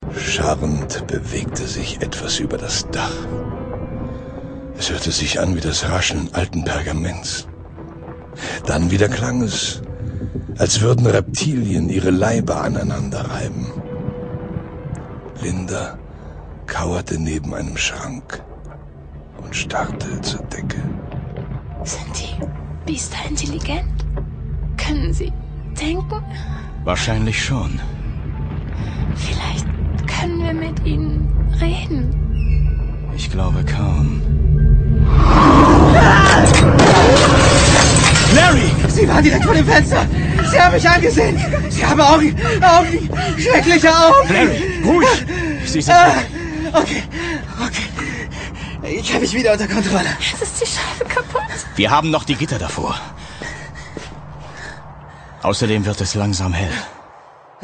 Scharrend bewegte sich etwas über das Dach. Es hörte sich an wie das Rascheln alten Pergaments. Dann wieder klang es, als würden Reptilien ihre Leiber aneinander reiben. Linda kauerte neben einem Schrank und starrte zur Decke. Sind die Biester intelligent? Können sie denken? Wahrscheinlich schon. Vielleicht können wir mit ihnen reden. Ich glaube kaum. Larry! Sie waren direkt vor dem Fenster! Sie haben mich angesehen! Sie haben Augen! Schreckliche Augen! Larry, ruhig! Sie sind... Okay. Ich habe mich wieder unter Kontrolle. Jetzt ist die Scheibe kaputt. Wir haben noch die Gitter davor. Außerdem wird es langsam hell.